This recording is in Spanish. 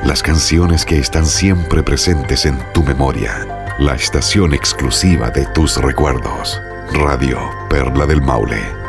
Las canciones que están siempre presentes en tu memoria. La estación exclusiva de tus recuerdos. Radio Perla del Maule.